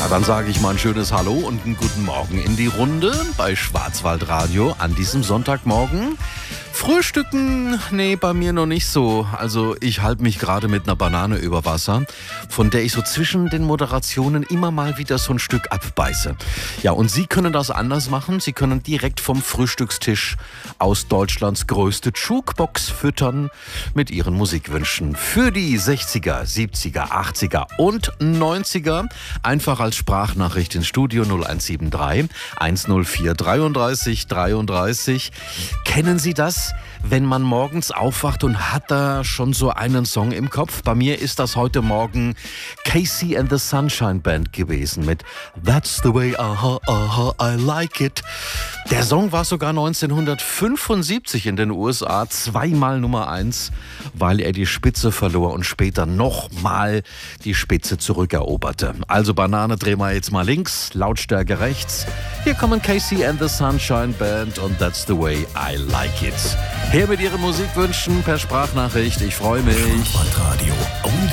Na, dann sage ich mal ein schönes Hallo und einen guten Morgen in die Runde bei Schwarzwaldradio an diesem Sonntagmorgen. Frühstücken, nee, bei mir noch nicht so. Also ich halte mich gerade mit einer Banane über Wasser, von der ich so zwischen den Moderationen immer mal wieder so ein Stück abbeiße. Ja, und Sie können das anders machen. Sie können direkt vom Frühstückstisch aus Deutschlands größte Jukebox füttern mit Ihren Musikwünschen für die 60er, 70er, 80er und 90er. Einfach als Sprachnachricht ins Studio 0173 104 33 33. Kennen Sie das? Wenn man morgens aufwacht und hat da schon so einen Song im Kopf. Bei mir ist das heute Morgen Casey and the Sunshine Band gewesen mit That's the way, aha, aha, I like it. Der Song war sogar 1975 in den USA zweimal Nummer 1, weil er die Spitze verlor und später nochmal die Spitze zurückeroberte. Also Banane, drehen wir jetzt mal links, Lautstärke rechts. Hier kommen Casey and the Sunshine Band und That's the way, I like it. Her mit Ihren Musikwünschen per Sprachnachricht. Ich freue mich. Schwarzwaldradio. Only